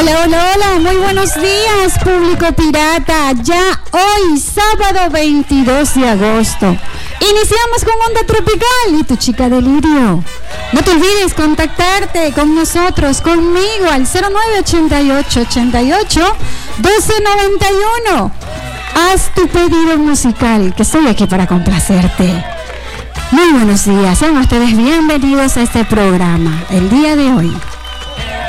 Hola, hola, hola, muy buenos días, público pirata. Ya hoy, sábado 22 de agosto, iniciamos con Onda Tropical y tu chica Delirio. No te olvides contactarte con nosotros, conmigo, al 0988-88-1291. Haz tu pedido musical, que estoy aquí para complacerte. Muy buenos días, sean ustedes bienvenidos a este programa. El día de hoy